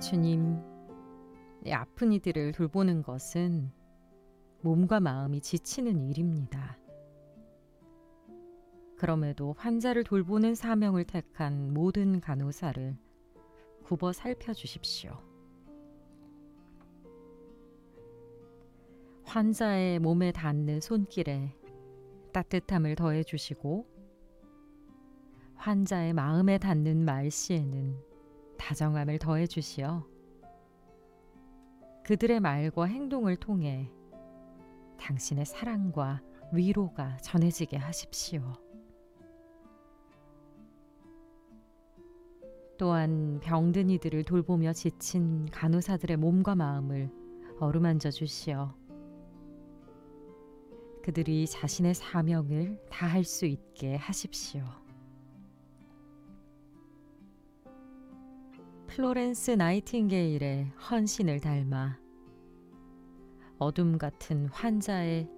주님, 이 아픈 이들을 돌보는 것은 몸과 마음이 지치는 일입니다. 그럼에도 환자를 돌보는 사명을 택한 모든 간호사를 굽어 살펴주십시오. 환자의 몸에 닿는 손길에 따뜻함을 더해주시고 환자의 마음에 닿는 말씨에는 다정함을 더해주시어 그들의 말과 행동을 통해 당신의 사랑과 위로가 전해지게 하십시오. 또한 병든 이들을 돌보며 지친 간호사들의 몸과 마음을 어루만져 주시어 그들이 자신의 사명을 다할 수 있게 하십시오. 플로렌스 나이팅게일의 헌신을 닮아 어둠 같은 환자의